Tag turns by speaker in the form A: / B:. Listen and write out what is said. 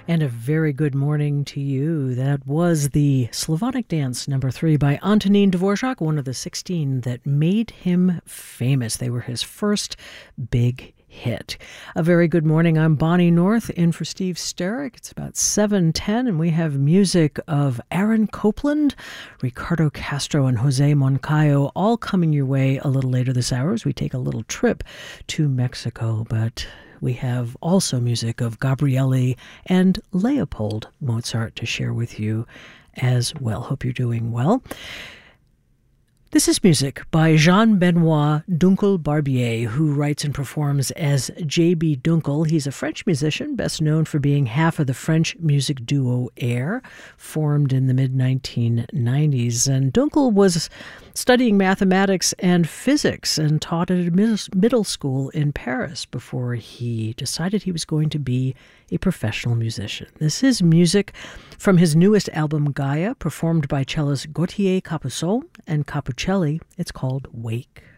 A: And a very good morning to you. That was the Slavonic Dance number 3 by Antonín Dvorak, one of the 16 that made him famous. They were his first big hit. A very good morning. I'm Bonnie North in for Steve Sterrick. It's about 7:10 and we have music of Aaron Copland, Ricardo Castro, and Jose Moncayo all coming your way a little later this hour as we take a little trip to Mexico. But we have also music of Gabriele and Leopold Mozart to share with you as well. Hope you're doing well. This is music by Jean-Benoit Dunkel-Barbier, who writes and performs as J.B. Dunkel. He's a French musician, best known for being half of the French music duo Air, formed in the mid-1990s. And Dunkel was studying mathematics and physics and taught at a middle school in Paris before he decided he was going to be a professional musician. This is music from his newest album, Gaia, performed by cellist Gauthier Capuçon and Capucelli. It's called Wake.